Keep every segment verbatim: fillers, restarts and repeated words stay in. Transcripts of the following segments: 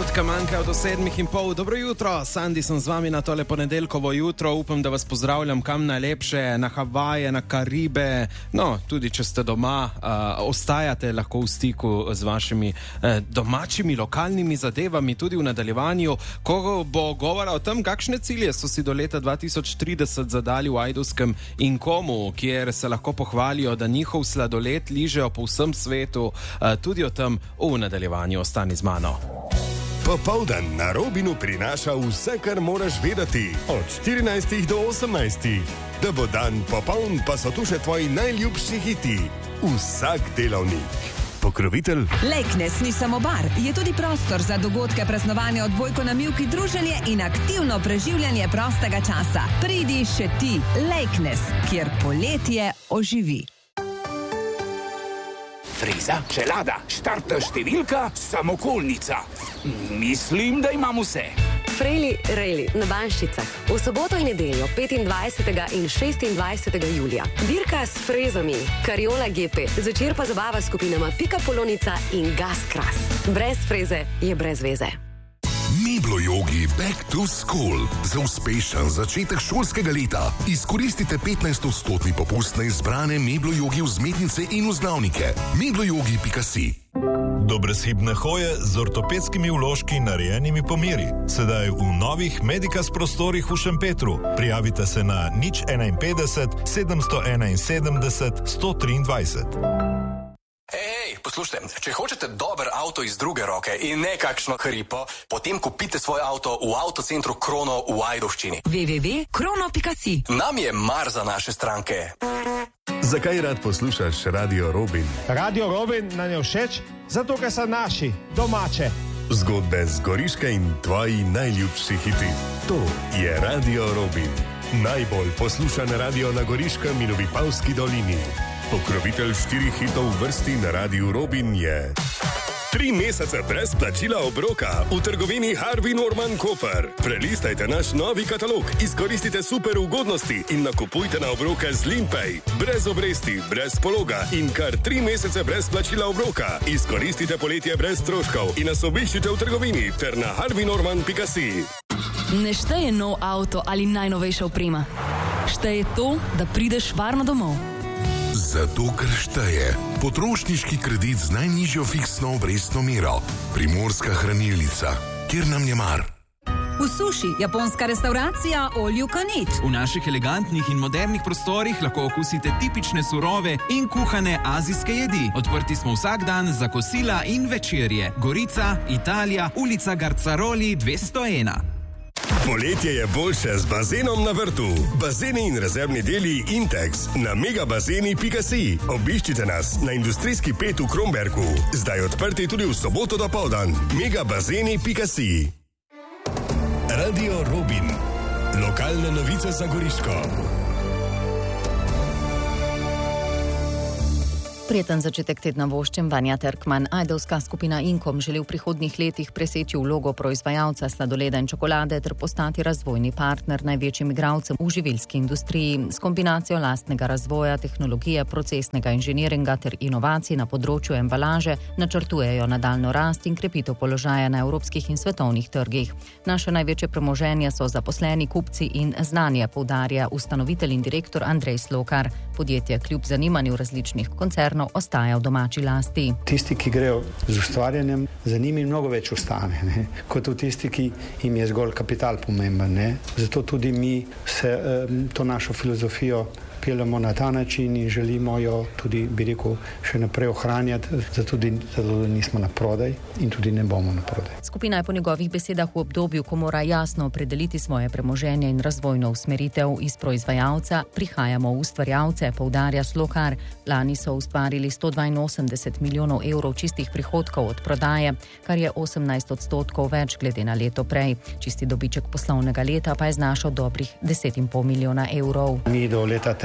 minutka manjka do sedmih in pol. Dobro jutro, Sandi sem z vami na tole ponedeljkovo jutro. Upam, da vas pozdravljam kam najlepše, na Havaje, na Karibe. No, tudi če ste doma, uh, ostajate lahko v stiku z vašimi uh, domačimi, lokalnimi zadevami, tudi v nadaljevanju, ko bo govora o tem, kakšne cilje so si do leta dva tisoč trideset zadali v Ajdovskem Inkomu, kjer se lahko pohvalijo, da njihov sladoled ližejo po vsem svetu. Uh, tudi o tem v nadaljevanju. Ostani z mano. Popoldan na Robinu prinaša vse, kar moraš vedeti. Od štirinajstih do osemnajstih. Da bo dan popoln, pa so tu še tvoji najljubši hiti. Vsak delavnik. Pokrovitelj Lejknes ni samo bar, je tudi prostor za dogodke, praznovanje, odbojko na mivki, druženje in aktivno preživljanje prostega časa. Pridi še ti, Lejknes, kjer poletje oživi. Freza, čelada, štartna številka, samokolnica. Mislim, da imam vse. Frejli, rejli, na Banščicah. V soboto in nedeljo, petindvajsetega in šestindvajsetega julija. Dirka s frezami, Kariola G P, zvečer pa zabava s skupinama Pika Polonica in Gas Kras. Brez freze je brez veze. Meblo Yogi Back to School. Za uspešen začetek šolskega leta izkoristite petnajst odstotni popust na izbrane Meblo Yogi vzmetnice in vzglavnike. meblo yogi pika si. Do brezhibne hoje z ortopedskimi vložki narejenimi po meri. Sedaj v novih Medikas prostorih v Šempetru. Prijavite se na nič enainpetdeset sedemsto enainsedemdeset sto triindvajset. Ej, poslušajte, če hočete dober avto iz druge roke in ne kakšno hripo, potem kupite svoj avto v avtocentru Krono v Ajdovščini. w w w pika krono pika si. Nam je mar za naše stranke. Zakaj rad poslušaš Radio Robin? Radio Robin nam je všeč, zato ker so naši, domače. Zgodbe z Goriške in tvoji najljubši hiti. To je Radio Robin. Najbolj poslušan radio na Goriškem in v Vipavski dolini. Pokrovitelj štirih hitov v vrsti na Radiu Robin je... Tri mesece brez plačila obroka v trgovini Harvey Norman Koper. Prelistajte naš novi katalog, izkoristite super ugodnosti in nakupujte na obroke z Limpay. Brez obresti, brez pologa in kar tri mesece brez plačila obroka. Izkoristite poletje brez stroškov in nas obiščite v trgovini ter na harvey norman pika si. Ne šteje nov avto ali najnovejša oprema. Šteje to, da prideš varno domov. Zato, ker šteje potrošniški kredit z najnižjo fiksno obrestno mero. Primorska hranilnica, kjer nam je mar. V Suši, japonska restauracija All You Can Eat. V naših elegantnih in modernih prostorih lahko okusite tipične surove in kuhane azijske jedi. Odprti smo vsak dan za kosila in večerje. Gorica, Italija, ulica Garcaroli dvesto ena. Poletje je boljše z bazenom na vrtu. Bazeni in rezervni deli Intex na megabazeni pika si. Obiščite nas na industrijski pet v Kromberku. Zdaj odprti tudi v soboto dopoldan. megabazeni pika si. Radio Robin. Lokalne novice za Goriško. Prijeten začetek tedna voščem Vanja Terkman. Ajdovska skupina Inkom želi v prihodnjih letih preseči vlogo proizvajalca sladoleda in čokolade ter postati razvojni partner največjim igralcem v živilski industriji. S kombinacijo lastnega razvoja, tehnologije, procesnega inženiringa ter inovacij na področju embalaže načrtujejo nadaljno rast in krepitev položaja na evropskih in svetovnih trgih. Naše največje premoženje so zaposleni, kupci in znanje, poudarja ustanovitelj in direktor Andrej Slokar. Podjetje kljub zanimanju različnih koncernov ostaja v domači lasti. Tisti, ki grejo z ustvarjanjem, za njimi mnogo več ostane, ne? Kot v tisti, ki jim je zgolj kapital pomemben. Ne? Zato tudi mi se um, to našo filozofijo peljemo na ta način in želimo jo tudi, bi rekel, še naprej ohranjati, zato, tudi, zato da nismo na prodaj in tudi ne bomo na prodaj. Skupina je po njegovih besedah v obdobju, ko mora jasno opredeliti svoje premoženje in razvojno usmeritev iz proizvajalca, prihajamo v ustvarjalce, poudarja Slokar. Lani so ustvarili sto dvainosemdeset milijonov evrov čistih prihodkov od prodaje, kar je osemnajst odstotkov več glede na leto prej. Čisti dobiček poslovnega leta pa je znašal dobrih deset in pol milijona evrov. Mi do leta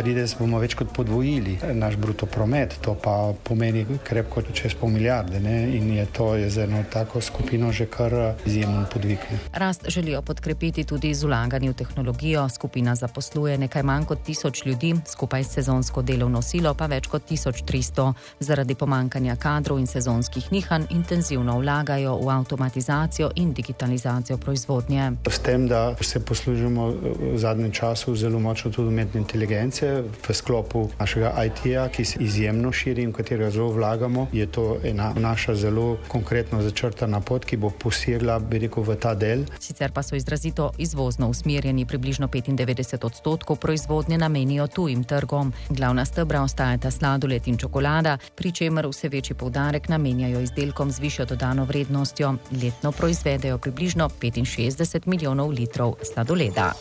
leta trideset bomo več kot podvojili naš bruto promet, to pa pomeni krepko čez pol milijarde, ne? In je to je za eno tako skupino že kar izjemen podvig. Ne? Rast želijo podkrepiti tudi z vlaganjem v tehnologijo. Skupina zaposluje nekaj manj kot tisoč ljudi, skupaj s sezonsko delovno silo pa več kot tisoč tristo. Zaradi pomankanja kadrov in sezonskih nihanj intenzivno vlagajo v avtomatizacijo in digitalizacijo proizvodnje. S tem, da se poslužimo v zadnjem času zelo močno tudi umetne inteligence v sklopu našega I T-ja, ki se izjemno širi in v katerega zelo vlagamo, je to ena naša zelo konkretno začrtana pot, ki bo posegla, bi rekel, v ta del. Sicer pa so izrazito izvozno usmerjeni, približno petindevetdeset odstotkov proizvodnje namenijo tujim trgom. Glavna stebra ostajata sladoled in čokolada, pri čemer vse večji poudarek namenjajo izdelkom z višjo dodano vrednostjo. Letno proizvedejo približno petinšestdeset milijonov litrov sladoleda.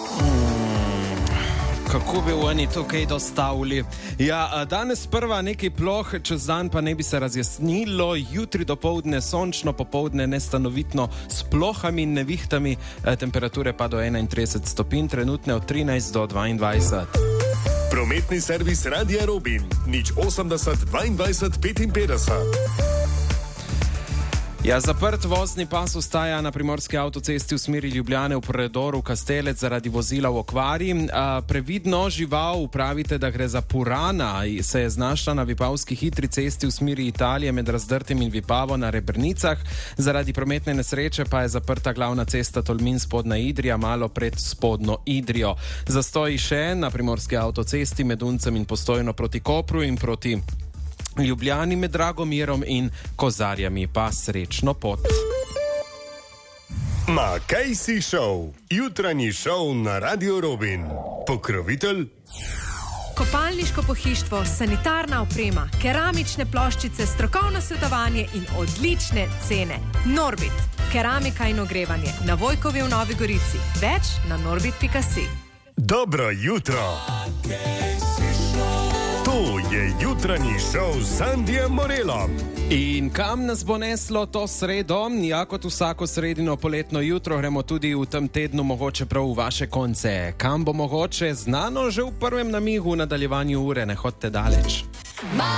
Kako bi oni to kaj dostavili? Ja, danes prva nekaj ploh, čez dan pa ne bi se razjasnilo, jutri dopoldne sončno, popoldne nestanovitno s plohami in nevihtami, temperature pa do enaintrideset stopinj, trenutne od trinajst do dvaindvajset. Prometni servis Radia Robin, nič osemdeset dvaindvajset petinpetdeset. Ja, zaprt vozni pas ostaja na primorski avtocesti v smeri Ljubljane v predoru Kastelec zaradi vozila v okvari. A, previdno žival, upravite, da gre za purana, se je znašla na Vipavski hitri cesti v smeri Italije med Razdrtim in Vipavo na Rebrnicah. Zaradi prometne nesreče pa je zaprta glavna cesta Tolmin Spodnja Idrija, malo pred Spodnjo Idrijo. Zastoji še na primorski avtocesti med Uncem in Postojno proti Kopru in proti Ljubljani med Dragomirom in Kozarjami, pa srečno pot. Ma kaj si šov? Jutranji šov na Radio Robin. Pokrovitelj? Kopalniško pohištvo, sanitarna oprema, keramične ploščice, strokovno svetovanje in odlične cene. Norbit, keramika in ogrevanje na Vojkovi v Novi Gorici. Več na norbit pika si. Dobro jutro! To je jutranji šov z Sandijem Morelom. In kam nas bo neslo to sredo? Ja, kot vsako sredino poletno jutro gremo tudi v tem tednu mogoče prav v vaše konce. Kam bo mogoče znano že v prvem namigu v nadaljevanju ure, ne hodite daleč.